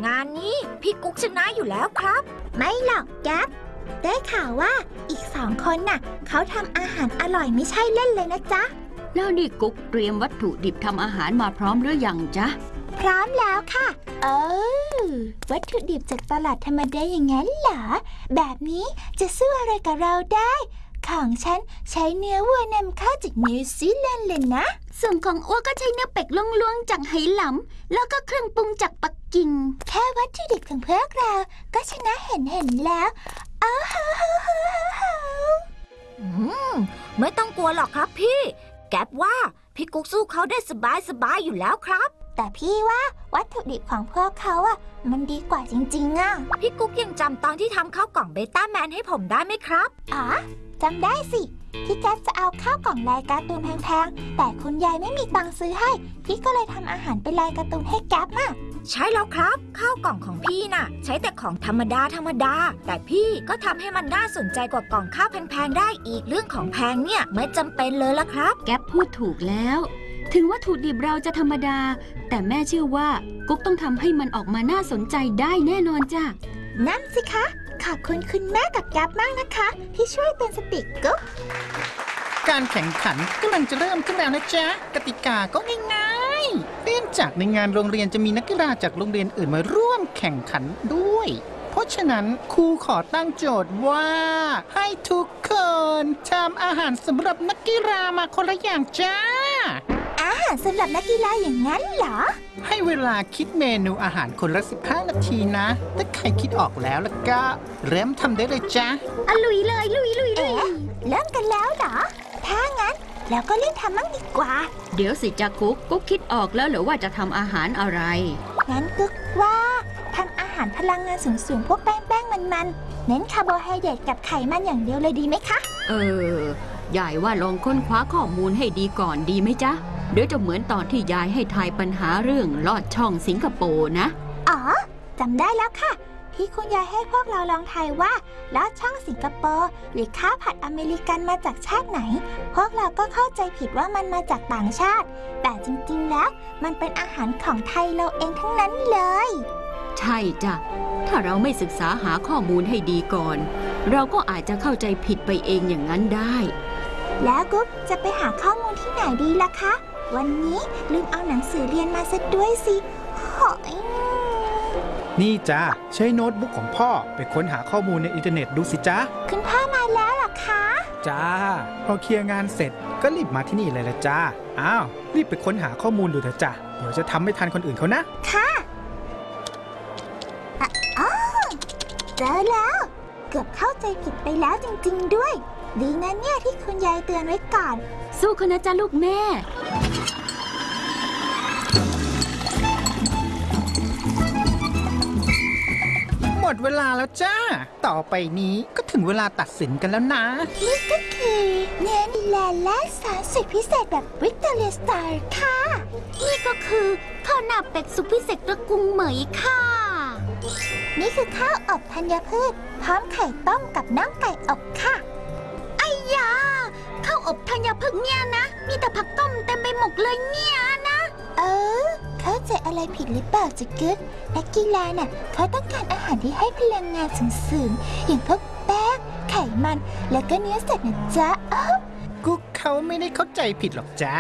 งานนี้พี่กุ๊กชนะอยู่แล้วครับไม่หรอกแก๊ปได้ข่าวว่าอีก2 คนน่ะเขาทำอาหารอร่อยไม่ใช่เล่นเลยนะจ๊ะแล้วนี่กุ๊กเตรียมวัตถุดิบทำอาหารมาพร้อมหรือยังจ๊ะพร้อมแล้วค่ะวัตถุดิบจากตลาดธรรมดาอย่างนั้นเหรอแบบนี้จะสู้อะไรกับเราได้ของฉันใช้เนื้อวัวนำเข้าจากนิวซีแลนด์เลยนะส่วนของอ้วก็ใช้เนื้อเป็ดล้วนๆจากไหหลำแล้วก็เครื่องปรุงจากปักกิ่งแค่วัตถุดิบของพวกเราก็ชนะเห็นแล้วไม่ต้องกลัวหรอกครับพี่แก๊ปว่าพี่กุ๊กสู้เขาได้สบายอยู่แล้วครับแต่พี่ว่าวัตถุดิบของพวกเขาอ่ะมันดีกว่าจริงๆอ่ะพี่กุ๊กยังจำตอนที่ทำข้าวกล่องเบต้าแมนให้ผมได้ไหมครับอ๋อจำได้สิที่แก๊ปจะเอาข้าวกล่องลายการ์ตูนแพงๆแต่คุณยายไม่มีตังค์ซื้อให้พี่ก็เลยทำอาหารเป็นลายการ์ตูนให้แก๊ปน่ะใช่แล้วครับข้าวกล่องของพี่น่ะใช้แต่ของธรรมดาแต่พี่ก็ทำให้มันน่าสนใจกว่ากล่องข้าวแพงๆได้อีกเรื่องของแพงเนี่ยไม่จำเป็นเลยละครับแก๊ปพูดถูกแล้วถึงวัตถุดิบเราจะธรรมดาแต่แม่เชื่อว่ากุ๊กต้องทำให้มันออกมาน่าสนใจได้แน่นอนจ้ะนั่นสิคะขอบคุณคุณแม่กับแก๊ปมากนะคะที่ช่วยเตือนสติกุ๊กการแข่งขันกำลังจะเริ่มขึ้นแล้วนะจ๊ะกติกาก็ง่ายๆเนื่องจากในงานโรงเรียนจะมีนักกีฬาจากโรงเรียนอื่นมาร่วมแข่งขันด้วยเพราะฉะนั้นครูขอตั้งโจทย์ว่าให้ทุกคนทำอาหารสำหรับนักกีฬามาคนละอย่างจ้าอาหารสำหรับนักกีฬาอย่างนั้นเหรอให้เวลาคิดเมนูอาหารคนละ15 นาทีนะถ้าใครคิดออกแล้วก็เริ่มทำได้เลยจ้าลุยเลยลุยเริ่มกันแล้วเหรอถ้างั้นแล้วก็รีบทำมั่งดีกว่าเดี๋ยวสิจ๊ะกุ๊กคิดออกแล้วเหรอว่าจะทำอาหารอะไรงั้นกุ๊กว่าทำอาหารพลังงานสูงพวกแป้งมันเน้นคาร์โบไฮเดรตกับไขมันอย่างเดียวเลยดีไหมคะยายว่าลองค้นคว้าข้อมูลให้ดีก่อนดีไหมจ๊ะเดี๋ยวจะเหมือนตอนที่ยายให้ทายปัญหาเรื่องลอดช่องสิงคโปร์นะอ๋อจำได้แล้วค่ะที่คุณยายให้พวกเราลองทายว่าลอดช่องสิงคโปร์หรือข้าวผัดอเมริกันมาจากชาติไหนพวกเราก็เข้าใจผิดว่ามันมาจากต่างชาติแต่จริงๆแล้วมันเป็นอาหารของไทยเราเองทั้งนั้นเลยใช่จ้ะถ้าเราไม่ศึกษาหาข้อมูลให้ดีก่อนเราก็อาจจะเข้าใจผิดไปเองอย่างนั้นได้แล้วกุ๊กจะไปหาข้อมูลที่ไหนดีล่ะคะวันนี้ลืมเอาหนังสือเรียนมาซะด้วยสินี่จ้าใช้โน้ตบุ๊กของพ่อไปค้นหาข้อมูลในอินเทอร์เน็ตดูสิจ้าคุณพ่อมาแล้วเหรอคะจ้าพอเคลียร์งานเสร็จก็รีบมาที่นี่เลยละจ้าอ้าวรีบไปค้นหาข้อมูลดูเถอะจ้าเดี๋ยวจะทำไม่ทันคนอื่นเขานะค่ะเจอแล้วเกือบเข้าใจผิดไปแล้วจริงๆด้วยดีนะเนี่ยที่คุณยายเตือนไว้ก่อนสู้คนนะจ๊ะลูกแม่หมดเวลาแล้วจ้าต่อไปนี้ก็ถึงเวลาตัดสินกันแล้วนะนี่ก็คือเนื้อนิลาและสารสุดพิเศษแบบวิกตอเรียสตาร์ค่ะนี่ก็คือข้าวหน้าเป็ดสุดพิเศษตระกุงเหมยค่ะนี่คือข้าวอบธัญพืชพร้อมไข่ต้มกับน้ำไก่อบค่ะไอ้ยาข้าวอบธัญพืชเนี่ยนะมีแต่ผักต้มเต็มไปหมดเลยเนี่ยนะเข้าใจอะไรผิดหรือเปล่าจ๊ะกึ๊กนักกีฬาน่ะเขาต้องการอาหารที่ให้พลังงานสูงๆอย่างพวกแป้งไขมันแล้วก็เนื้อสัตว์นะจ๊ะกุ๊กเขาไม่ได้เข้าใจผิดหรอกจ้า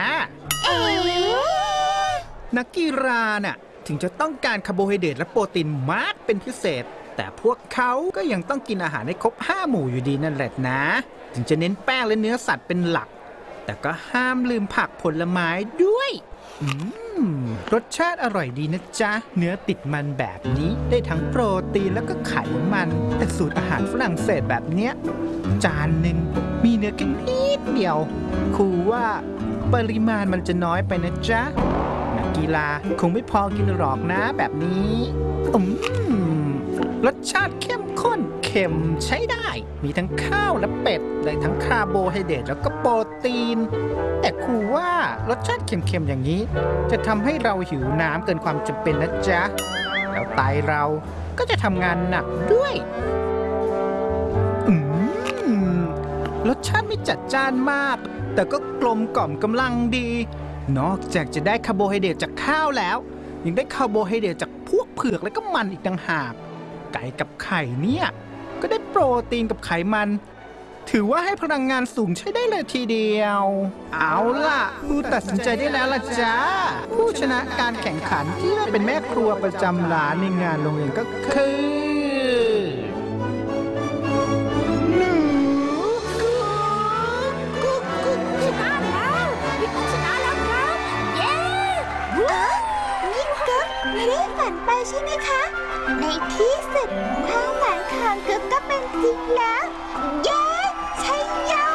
นักกีฬาน่ะถึงจะต้องการคาร์โบไฮเดรตและโปรตีนมากเป็นพิเศษแต่พวกเขาก็ยังต้องกินอาหารให้ครบ5 หมู่อยู่ดีนั่นแหละนะถึงจะเน้นแป้งและเนื้อสัตว์เป็นหลักแต่ก็ห้ามลืมผักผลไม้ด้วยรสชาติอร่อยดีนะจ๊ะเนื้อติดมันแบบนี้ได้ทั้งโปรตีนแล้วก็ไขมันแต่สูตรอาหารฝรั่งเศสแบบเนี้ยจานหนึ่งมีเนื้อแค่นิดเดียวครูว่าปริมาณมันจะน้อยไปนะจ๊ะนักกีฬาคงไม่พอกินหรอกนะแบบนี้รสชาติเข้มข้นเค็มใช้ได้มีทั้งข้าวและเป็ดได้ทั้งคาร์โบไฮเดรตแล้วก็โปรตีนแต่ครูว่ารสชาติเค็มๆอย่างนี้จะทำให้เราหิวน้ำเกินความจำเป็นนะจ๊ะแล้วไตเราก็จะทำงานหนักด้วยรสชาติไม่จัดจ้านมากแต่ก็กลมกล่อมกำลังดีนอกจากจะได้คาร์โบไฮเดรตจากข้าวแล้วยังได้คาร์โบไฮเดรตจากผพวกเผือกและก็มันอีกต่างหาก ไก่กับไข่เนี่ยก็ได้โปรตีนกับไขมัน ถือว่าให้พลังงานสูงใช้ได้เลยทีเดียว เอาล่ะผู้ตัดสินใจได้แล้วล่ะจ้าผู้ชนะการแข่งขันที่ได้เป็นแม่ครัวประจำร้านในงานโรงเรียนก็คือหนูชนะแล้วพี่กุ๊กชนะแล้วครับ เย้นี่กุ๊กไม่ได้ฝันไปใช่ไหมคะ ในที่สุดความฝันของกุ๊กก็เป็นจริงแล้ว เย้ใช่ยอ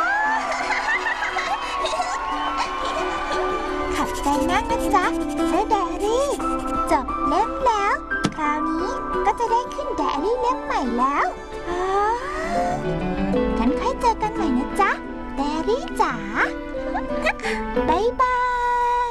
ขอบใจมากนะจ๊ะเจ้าแดรี่ จบเล่มแล้ว คราวนี้ก็จะได้ขึ้นแดรี่เล่มใหม่แล้วงั้นค่อยเจอกันใหม่นะจ๊ะ แดรี่จ๋า บ๊ายบาย